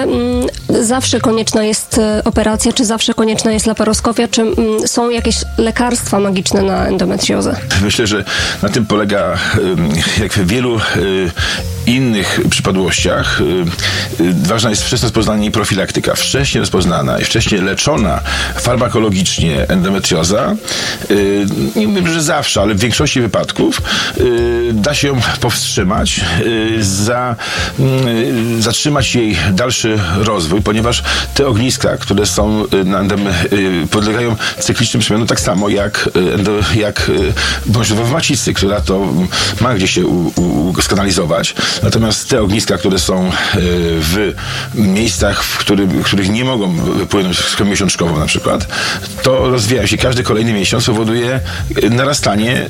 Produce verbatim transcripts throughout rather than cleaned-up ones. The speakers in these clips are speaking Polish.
mm, zawsze konieczna jest operacja, czy zawsze konieczna jest laparoskopia, czy mm, są jakieś lekarstwa magiczne na endometriozę? Myślę, że na tym polega, jak w wielu innych przypadłościach, ważna jest wczesne rozpoznanie i profilaktyka. Wcześnie rozpoznana i wcześnie leczona farmakologicznie endometrioza, nie mówię, że zawsze, ale w większości wypadków da się ją powstrzymać, za, zatrzymać jej dalszy rozwój, ponieważ te ogniska, które są podlegają cyklicznym przemianom tak samo jak, jak bądź macicy, która to ma gdzie się u, u, skanalizować. Natomiast te ogniska, które są w miejscach, w, który, w których nie mogą wypłynąć z miesiączkową na przykład, to rozwijają się. Każdy kolejny miesiąc powoduje narastanie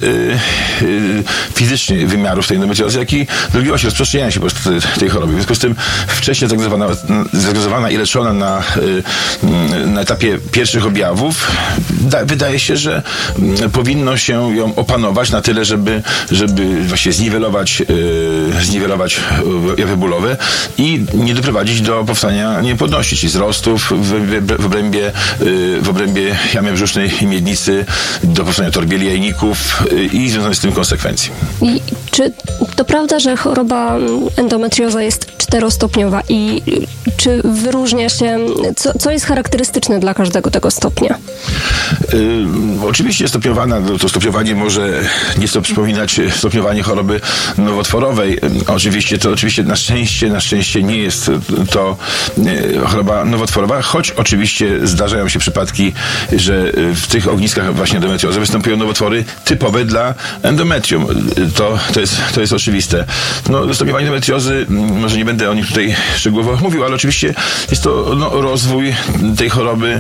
fizycznie wymiarów tej endometriozy, jak i drobliwości, rozprzestrzeniania się po prostu tej choroby. W związku z tym wcześniej zdiagnozowana i leczona na, na etapie pierwszych objawów, da, wydaje się, że powinno się ją opanować na tyle, żeby, żeby właśnie zniwelować, yy, zniwelować objawy bólowe i nie doprowadzić do powstania niepłodności, czyli wzrostów w, w, w, obrębie, yy, w obrębie jamy brzusznej i miednicy, do powstania torbieli jajników yy, i związanych z tym konsekwencji. I czy to prawda, że choroba endometrioza jest czterostopniowa i czy wyróżnia się, co, co jest charakterystyczne dla każdego tego stopnia? Yy, oczywiście stopniowana, to stopniowanie może nieco przypominać stopniowanie choroby nowotworowej. Oczywiście to oczywiście na szczęście, na szczęście nie jest to yy, choroba nowotworowa, choć oczywiście zdarzają się przypadki, że w tych ogniskach właśnie endometriozy występują nowotwory typowe dla endometrium. To, to, jest, to jest oczywiste. No, stopniowanie endometriozy, może nie będę o nim tutaj szczegółowo mówił, ale oczywiście jest to no, rozwój tej choroby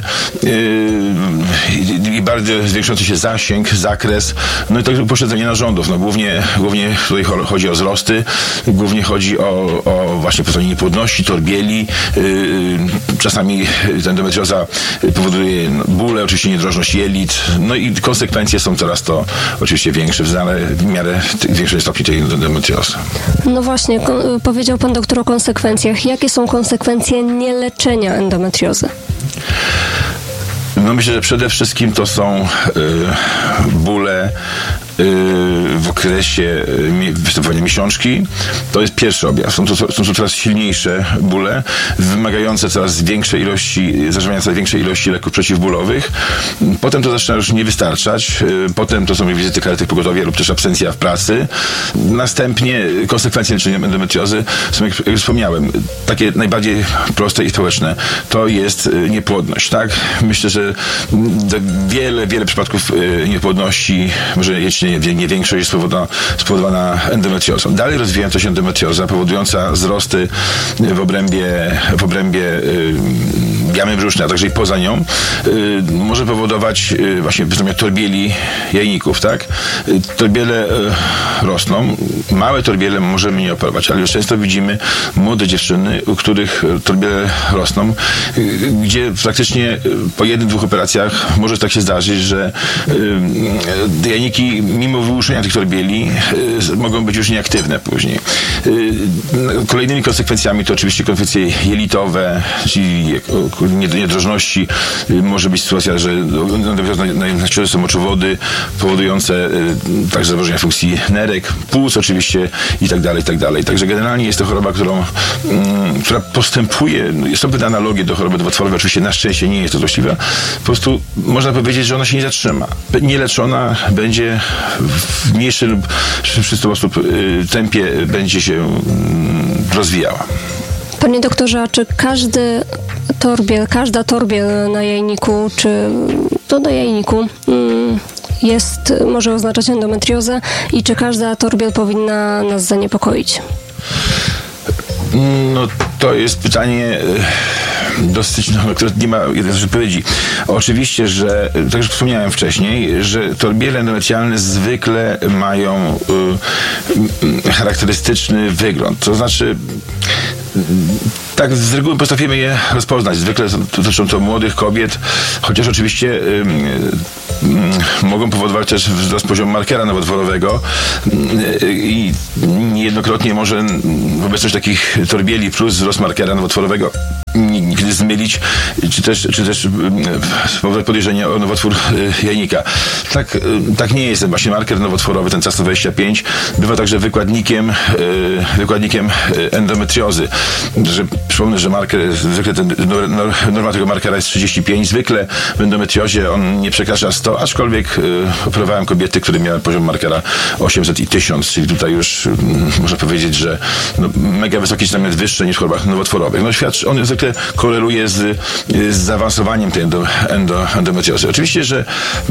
yy, i bardzo zwiększający się zasięg, zakres, no i także upośledzenie narządów. No, głównie, głównie tutaj chodzi o wzrosty, głównie chodzi o, o właśnie powstanie niepłodności, torbieli. Yy, czasami endometrioza powoduje bóle, oczywiście niedrożność jelit, no i konsekwencje są coraz to oczywiście większe, w miarę większej stopni tej endometriozy. No właśnie, ko- powiedział pan doktor o konsekwencjach. Jakie są konsekwencje nieleczenia endometriozy? No myślę, że przede wszystkim to są y, bóle y, w okresie y, występowania miesiączki. To jest pierwszy objaw. Są to, są to coraz silniejsze bóle, wymagające coraz większej ilości, zażywania coraz większej ilości leków przeciwbólowych. Potem to zaczyna już nie wystarczać. Y, potem to są wizyty karetek pogotowia lub też absencja w pracy. Następnie konsekwencje leczenia endometriozy są, jak, jak wspomniałem, takie najbardziej proste i społeczne. To jest y, niepłodność, tak? Myślę, że wiele, wiele przypadków y, niepłodności, może jeśli nie, nie większość, jest spowodowana, spowodowana endometriozą. Dalej rozwijająca się endometrioza, powodująca wzrosty w obrębie, w obrębie y, jamy brzusznej, a także i poza nią, y, może powodować y, właśnie wystąpienie torbieli jajników, tak? Y, torbiele y, rosną. Małe torbiele możemy nie operować, ale już często widzimy młode dziewczyny, u których torbiele rosną, y, gdzie praktycznie po jednym, dwóch operacjach może tak się zdarzyć, że y, jajniki mimo wyłuszczenia tych torbieli y, mogą być już nieaktywne później. Y, kolejnymi konsekwencjami to oczywiście konsekwencje jelitowe, czyli niedrożności. Y, może być sytuacja, że naciążone są moczowody powodujące y, także zaburzenia funkcji nerek, płuc oczywiście i tak dalej, i tak dalej. Także generalnie jest to choroba, którą, y, która postępuje. Są pewne analogie do choroby nowotworowej, oczywiście na szczęście nie jest to złośliwe. Po prostu można powiedzieć, że ona się nie zatrzyma. Nieleczona będzie w mniejszym lub szybszy sposób y, tempie będzie się y, rozwijała. Panie doktorze, a czy każdy torbiel, każda torbiel na jajniku, czy to na jajniku mm, jest, może oznaczać endometriozę i czy każda torbiel powinna nas zaniepokoić? No to jest pytanie dosyć, no, które nie ma jednej odpowiedzi. Oczywiście, że, tak jak wspomniałem wcześniej, że torbiele endometrialne zwykle mają y, charakterystyczny wygląd. To znaczy, tak z reguły potrafimy je rozpoznać. Zwykle dotyczą to młodych kobiet, chociaż oczywiście y, y, mogą powodować też wzrost poziomu markera nowotworowego y, i niejednokrotnie może obecność takich torbieli plus wzrost markera nowotworowego nigdy zmylić, czy też, czy też spowodować podejrzenie o nowotwór jajnika. Tak, tak nie jest. Właśnie marker nowotworowy, ten C A S dwadzieścia pięć, bywa także wykładnikiem, wykładnikiem endometriozy. Że, przypomnę, że marker, zwykle ten, norma tego markera jest trzydzieści pięć. Zwykle w endometriozie on nie przekracza sto, aczkolwiek operowałem kobiety, które miały poziom markera osiemset i tysiąc, czyli tutaj już można powiedzieć, że no, mega wysokie, czy nawet wyższe niż w chorobach nowotworowych. No, świadczy, on zwykle koreluje z, z zaawansowaniem tej endo, endo, endometriozy. Oczywiście, że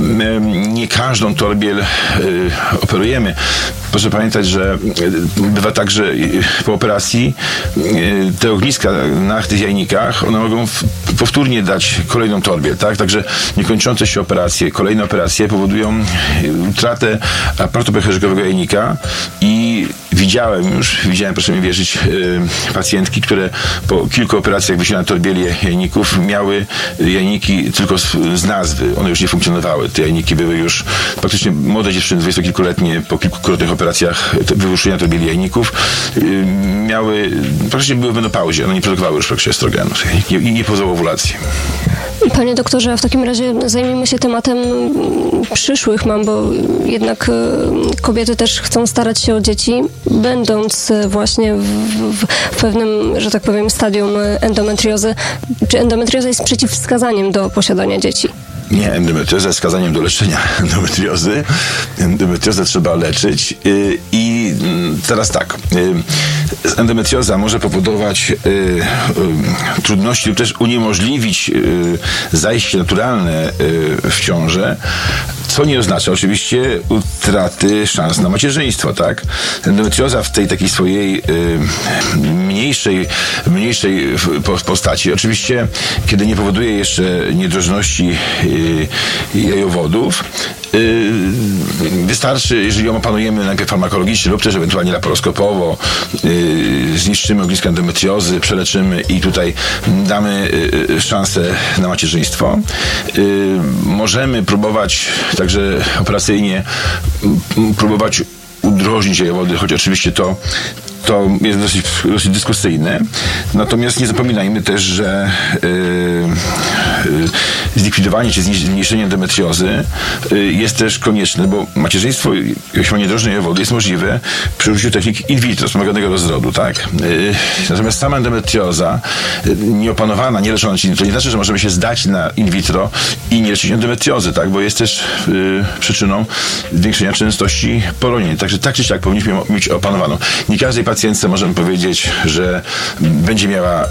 nie każdą torbiel y, operujemy. Proszę pamiętać, że bywa tak, że po operacji y, te ogniska na tych jajnikach, one mogą w, powtórnie dać kolejną torbiel, tak? Także niekończące się operacje, kolejne operacje powodują utratę aparatu pęcherzykowego jajnika i widziałem już, widziałem, proszę mi wierzyć, y, pacjentki, które po kilku operacjach wysiania torbieli jajników miały jajniki tylko z, z nazwy. One już nie funkcjonowały. Te jajniki były już praktycznie młode dziewczyny, dwudziestokilkuletnie, po kilkukrotnych operacjach wyłuszczenia torbieli jajników y, miały, praktycznie były w menopauzie. One nie produkowały już praktycznie estrogenu i nie, nie powodowały ovulacji. Panie doktorze, a w takim razie zajmijmy się tematem przyszłych mam, bo jednak kobiety też chcą starać się o dzieci, będąc właśnie w, w, w pewnym, że tak powiem, stadium endometriozy. Czy endometrioza jest przeciwwskazaniem do posiadania dzieci? Nie, endometrioza jest wskazaniem do leczenia endometriozy. Endometriozę trzeba leczyć yy, i teraz tak. Yy, endometrioza może powodować yy, yy, trudności lub też uniemożliwić yy, zajście naturalne yy, w ciążę, co nie oznacza oczywiście utraty szans na macierzyństwo, tak? Endometrioza w tej takiej swojej yy, mniejszej, mniejszej postaci, oczywiście, kiedy nie powoduje jeszcze niedrożności jajowodów, wystarczy, jeżeli ją opanujemy najpierw farmakologicznie lub też ewentualnie laparoskopowo, zniszczymy ogniska endometriozy, przeleczymy i tutaj damy szansę na macierzyństwo. Możemy próbować także operacyjnie próbować udrożnić jajowody, choć oczywiście to to jest dosyć, dosyć dyskusyjne. Natomiast nie zapominajmy też, że yy, yy, zlikwidowanie czy zmniejszenie endometriozy yy, jest też konieczne, bo macierzyństwo, jeśli niedrożne jajowody, jest możliwe przy użyciu technik in vitro, wspomaganego rozrodu, tak? Yy, natomiast sama endometrioza yy, nieopanowana, nieleczona, to nie znaczy, że możemy się zdać na in vitro i nie leczyć endometriozy, tak? Bo jest też yy, przyczyną zwiększenia częstości poronień. Także tak czy siak powinniśmy mieć opanowaną. Nie każdej pacjentce możemy powiedzieć, że będzie miała y,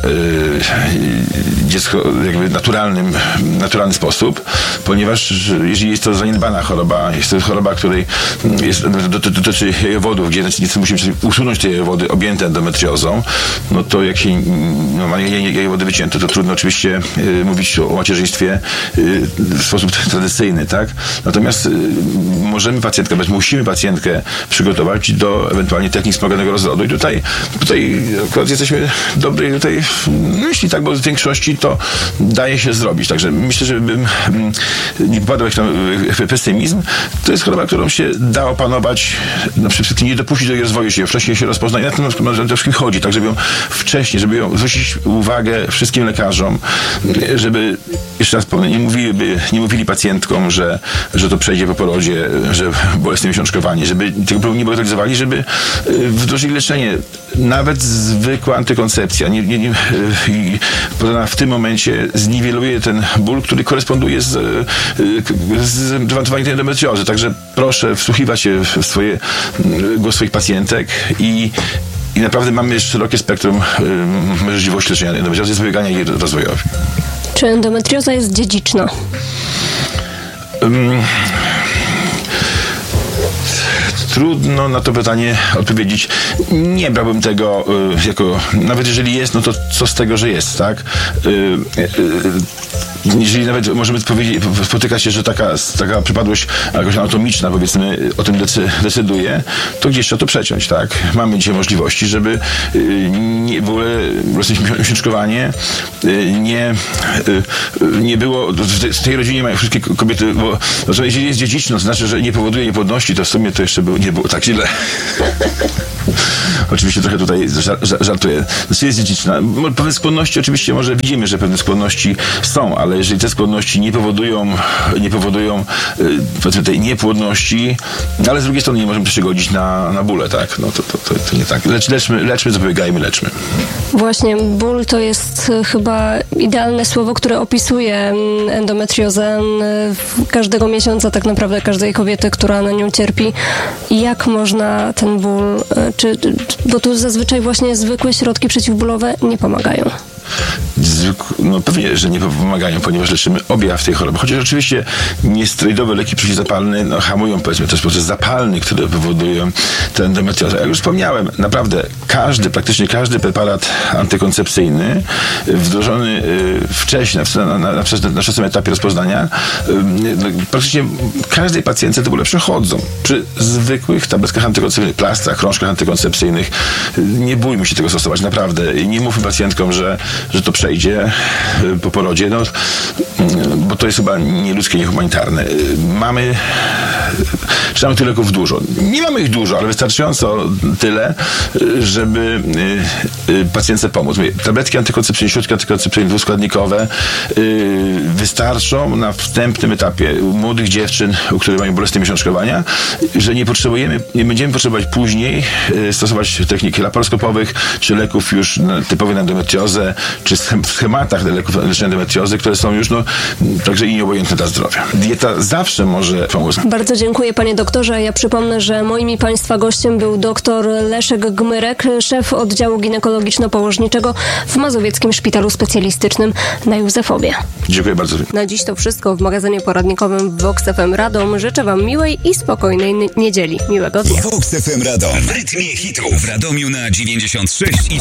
dziecko jakby naturalnym, naturalny sposób, ponieważ jeżeli jest to zaniedbana choroba, jest to choroba, której jest, dotyczy jajowodów, gdzie niestety musimy usunąć te jajowody objęte endometriozą, no to jak się no, ma jajowody wycięte, to trudno oczywiście y, mówić o macierzyństwie y, w sposób tradycyjny, tak? Natomiast y, możemy pacjentkę, musimy pacjentkę przygotować do ewentualnie technik wspomaganego rozrodu. I tutaj, tutaj akurat jesteśmy dobrej tutaj myśli, tak, bo w większości to daje się zrobić. Także myślę, że bym nie popadał w pesymizm. To jest choroba, którą się da opanować, no przede wszystkim nie dopuścić do jej rozwoju się, wcześniej się rozpoznać. Na tym przede wszystkim chodzi, tak, żeby ją wcześniej, żeby ją zwrócić uwagę wszystkim lekarzom, żeby, jeszcze raz powiem, nie mówili, nie mówili pacjentkom, że, że to przejdzie po porodzie, że bolesne miesiączkowanie, żeby tego nie bagatelizowali, żeby wdrożyli leczenie. Nawet zwykła antykoncepcja nie, nie, nie, podana w tym momencie zniweluje ten ból, który koresponduje z, z dewalowaniem tej endometriozy. Także proszę wsłuchiwać się w swoje, głos swoich pacjentek i i naprawdę mamy szerokie spektrum możliwości leczenia endometriozy, zapobiegania jej rozwojowi. Czy endometrioza jest dziedziczna? Um, Trudno na to pytanie odpowiedzieć. Nie brałbym tego y, jako, nawet jeżeli jest, no to co z tego, że jest, tak? Y, y, jeżeli nawet możemy powiedzieć, spotyka się, że taka, taka przypadłość jakoś anatomiczna, powiedzmy, o tym decyduje, to gdzieś trzeba to przeciąć, tak? Mamy dzisiaj możliwości, żeby y, nie, w ogóle miesiączkowanie y, nie, y, nie było, w tej rodzinie mają wszystkie kobiety, bo no, jeżeli jest dziedziczne, to znaczy, że nie powoduje niepłodności, to w sumie to jeszcze było, nie było tak źle. Oczywiście trochę tutaj żartuję. Znaczy jest dziedziczna. Pewne skłonności oczywiście może widzimy, że pewne skłonności są, ale jeżeli te skłonności nie powodują, nie powodują powiedzmy tej niepłodności, ale z drugiej strony nie możemy też się godzić na, na bóle, tak? No to, to, to, to nie tak. Lecz, leczmy, leczmy, zapobiegajmy, leczmy. Właśnie, ból to jest chyba idealne słowo, które opisuje endometriozę każdego miesiąca, tak naprawdę każdej kobiety, która na nią cierpi. Jak można ten ból, czy, bo tu zazwyczaj właśnie zwykłe środki przeciwbólowe nie pomagają. No pewnie, że nie pomagają, ponieważ leczymy objaw tej choroby. Chociaż oczywiście niesterydowe leki przeciwzapalne no, hamują, powiedzmy, też proces zapalny, który powoduje tę endometriozę. Jak już wspomniałem, naprawdę każdy, praktycznie każdy preparat antykoncepcyjny wdrożony wcześniej, na, na, na, na wczesnym etapie rozpoznania, no, praktycznie każdej pacjentce te bóle przechodzą. Przy zwykłych tabletkach antykoncepcyjnych, plastrach, krążkach antykoncepcyjnych nie bójmy się tego stosować, naprawdę. I nie mówmy pacjentkom, że że to przejdzie po porodzie, no, bo to jest chyba nieludzkie, niehumanitarne. Mamy, czy mamy tych leków dużo? Nie mamy ich dużo, ale wystarczająco tyle, żeby pacjentce pomóc. Tabletki antykoncepcyjne, środki antykoncepcyjne dwuskładnikowe wystarczą na wstępnym etapie u młodych dziewczyn, u których mają bolesne miesiączkowania, że nie potrzebujemy, nie będziemy potrzebować później stosować technik laparoskopowych, czy leków już typowych na endometriozę, czy w schematach leków leczenia endometriozy, które są już no, także i nieobojętne dla zdrowia. Dieta zawsze może pomóc. Bardzo dziękuję, panie doktorze. Ja przypomnę, że moim i państwa gościem był dr Leszek Gmyrek, szef oddziału ginekologiczno-położniczego w Mazowieckim Szpitalu Specjalistycznym na Józefowie. Dziękuję bardzo. Na dziś to wszystko w magazynie poradnikowym Vox F M Radom. Życzę wam miłej i spokojnej niedzieli. Miłego dnia. Vox F M Radom. W rytmie hitów w Radomiu na dziewięćdziesiąt sześć i